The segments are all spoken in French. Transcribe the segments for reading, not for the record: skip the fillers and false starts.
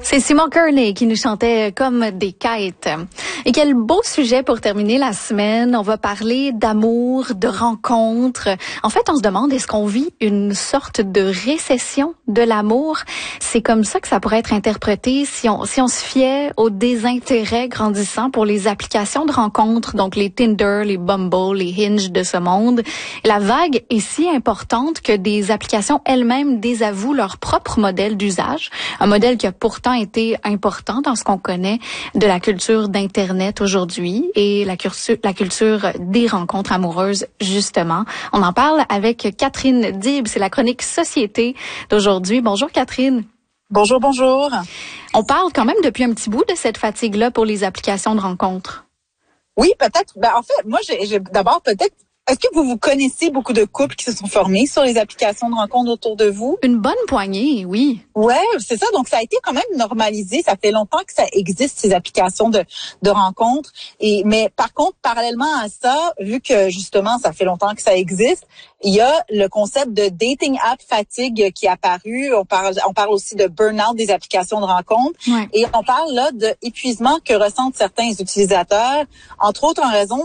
C'est Simon Kearney qui nous chantait comme des kites. Et quel beau sujet pour terminer la semaine. On va parler d'amour, de rencontres. En fait, on se demande, est-ce qu'on vit une sorte de récession de l'amour? C'est comme ça que ça pourrait être interprété si on se fiait au désintérêt grandissant pour les applications de rencontres, donc les Tinder, les Bumble, les Hinge de ce monde. La vague est si importante que des applications elles-mêmes désavouent leur propre modèle d'usage. Un modèle qui a pourtant été important dans ce qu'on connaît de la culture d'Internet aujourd'hui et la culture des rencontres amoureuses, justement. On en parle avec Catherine Dibs, c'est la chronique Société d'aujourd'hui. Bonjour Catherine. Bonjour, bonjour. On parle quand même depuis un petit bout de cette fatigue-là pour les applications de rencontres. Oui, peut-être. En fait, moi, j'ai d'abord peut-être. Est-ce que vous connaissez beaucoup de couples qui se sont formés sur les applications de rencontres autour de vous? Une bonne poignée, oui. Ouais, c'est ça. Donc, ça a été quand même normalisé. Ça fait longtemps que ça existe, ces applications de rencontres. Mais par contre, parallèlement à ça, vu que justement, ça fait longtemps que ça existe, il y a le concept de dating app fatigue qui est apparu. On parle aussi de burn-out des applications de rencontres. Ouais. Et on parle là de épuisement que ressentent certains utilisateurs, entre autres en raison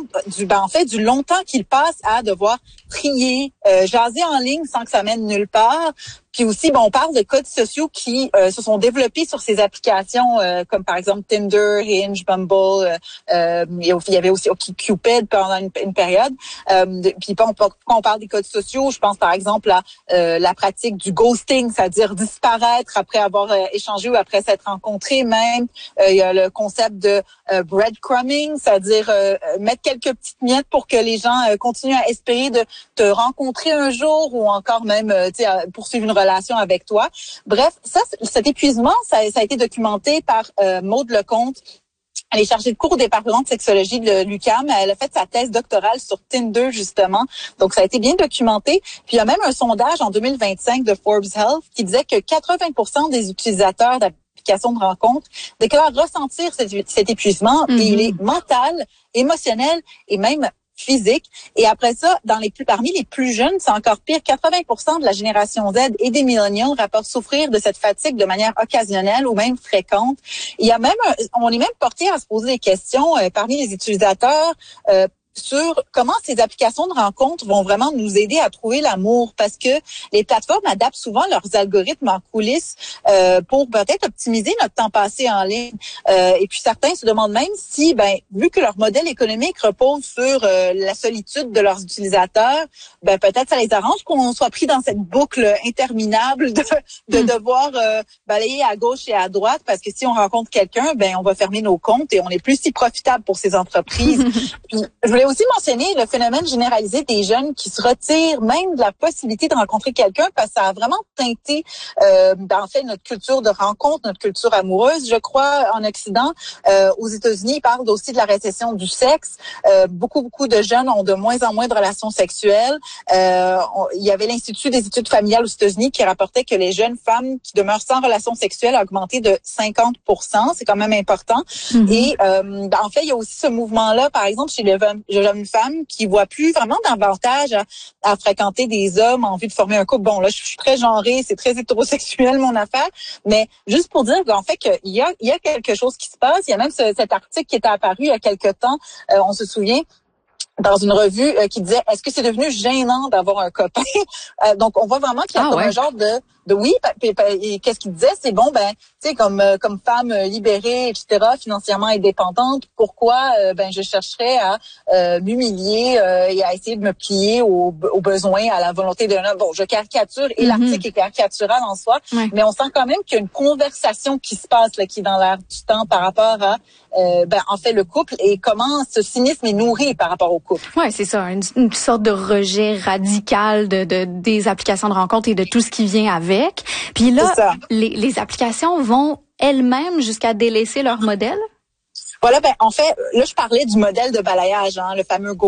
du longtemps qu'ils passent à devoir trier, jaser en ligne sans que ça mène nulle part. Puis aussi, on parle de codes sociaux qui se sont développés sur ces applications, comme par exemple Tinder, Hinge, Bumble. Il y avait aussi OkCupid pendant une période. Puis quand on parle des codes sociaux, je pense par exemple à la pratique du ghosting, c'est-à-dire disparaître après avoir échangé ou après s'être rencontré même. Il y a le concept de breadcrumbing, c'est-à-dire mettre quelques petites miettes pour que les gens continuent à espérer de te rencontrer un jour ou encore même poursuivre une relation avec toi. Bref, cet épuisement, ça a été documenté par Maude Lecomte. Elle est chargée de cours au département de sexologie de l'UQAM. Elle a fait sa thèse doctorale sur Tinder, justement. Donc, ça a été bien documenté. Puis, il y a même un sondage en 2025 de Forbes Health qui disait que 80% des utilisateurs d'applications de rencontres déclarent ressentir cet épuisement. Et il est mental, émotionnel et même physique. Et après ça, parmi les plus jeunes, c'est encore pire. 80% de la génération Z et des millennials rapportent souffrir de cette fatigue de manière occasionnelle ou même fréquente. Il y a même, on est même porté à se poser des questions parmi les utilisateurs sur comment ces applications de rencontres vont vraiment nous aider à trouver l'amour, parce que les plateformes adaptent souvent leurs algorithmes en coulisses pour peut-être optimiser notre temps passé en ligne. Et puis certains se demandent même si, vu que leur modèle économique repose sur la solitude de leurs utilisateurs, peut-être ça les arrange qu'on soit pris dans cette boucle interminable de devoir balayer à gauche et à droite, parce que si on rencontre quelqu'un, on va fermer nos comptes et on n'est plus si profitable pour ces entreprises. Puis, je voulais aussi mentionner le phénomène généralisé des jeunes qui se retirent même de la possibilité de rencontrer quelqu'un, parce que ça a vraiment teinté en fait notre culture de rencontre, notre culture amoureuse. Je crois en Occident, aux États-Unis, ils parlent aussi de la récession du sexe. Beaucoup de jeunes ont de moins en moins de relations sexuelles. Il y avait l'Institut des études familiales aux États-Unis qui rapportait que les jeunes femmes qui demeurent sans relations sexuelles ont augmenté de 50%. C'est quand même important. Et en fait, il y a aussi ce mouvement-là, par exemple, chez les jeunes femmes qui voient plus vraiment d'avantage à fréquenter des hommes en vue de former un couple. Bon, là, je suis très genrée, c'est très hétérosexuel, mon affaire. Mais juste pour dire qu'en fait, qu'il y a quelque chose qui se passe. Il y a même cet article qui était apparu il y a quelque temps, on se souvient, dans une revue qui disait « Est-ce que c'est devenu gênant d'avoir un copain? » Donc, on voit vraiment qu'il y a un genre de oui, et qu'est-ce qu'il disait? C'est bon, tu sais, comme femme libérée, etc., financièrement indépendante, pourquoi je chercherais à m'humilier et à essayer de me plier aux besoins, à la volonté d'un homme. Bon, je caricature et l'article est caricatural en soi, mais on sent quand même qu'il y a une conversation qui se passe là, qui est dans l'air du temps par rapport à en fait le couple et comment ce cynisme est nourri par rapport au couple. Ouais, c'est ça, une sorte de rejet radical des applications de rencontre et de tout ce qui vient avec. Puis là, les applications vont elles-mêmes jusqu'à délaisser leur modèle? Voilà, en fait, là, je parlais du modèle de balayage, le fameux